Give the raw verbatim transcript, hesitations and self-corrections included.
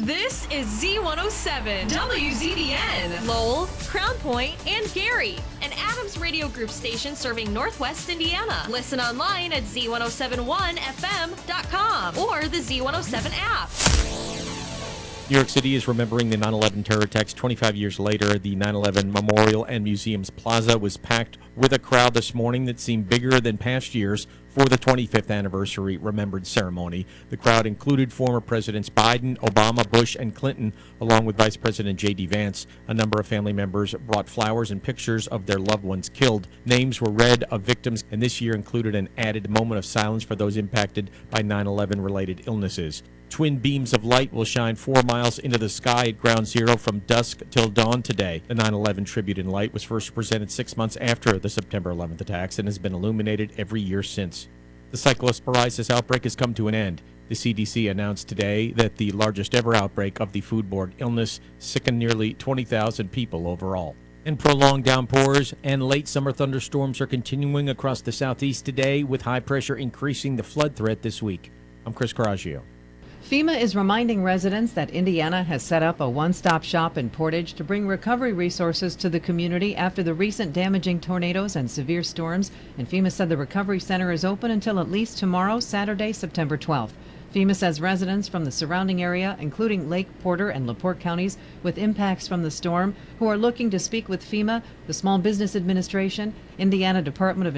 This is Z one oh seven, W Z B N, Lowell, Crown Point, and Gary, an Adams Radio Group station serving Northwest Indiana. Listen online at Z one oh seven one F M dot com or the Z one oh seven app. New York City is remembering the nine eleven terror attacks twenty-five years later. The nine eleven Memorial and Museums Plaza was packed with a crowd this morning that seemed bigger than past years for the twenty-fifth anniversary Remembrance Ceremony. The crowd included former Presidents Biden, Obama, Bush, and Clinton, along with Vice President J D. Vance. A number of family members brought flowers and pictures of their loved ones killed. Names were read of victims, and this year included an added moment of silence for those impacted by nine eleven-related illnesses. Twin beams of light will shine four miles into the sky at Ground Zero from dusk till dawn today. The nine eleven Tribute in Light was first presented six months after the September eleventh attacks and has been illuminated every year since. The cyclosporiasis outbreak has come to an end. The C D C announced today that the largest ever outbreak of the foodborne illness sickened nearly twenty thousand people overall. And prolonged downpours and late summer thunderstorms are continuing across the southeast today, with high pressure increasing the flood threat this week. I'm Chris Coraggio. FEMA is reminding residents that Indiana has set up a one-stop shop in Portage to bring recovery resources to the community after the recent damaging tornadoes and severe storms, and FEMA said the recovery center is open until at least tomorrow, Saturday, September twelfth. FEMA says residents from the surrounding area, including Lake Porter and LaPorte counties with impacts from the storm, who are looking to speak with FEMA, the Small Business Administration, Indiana Department of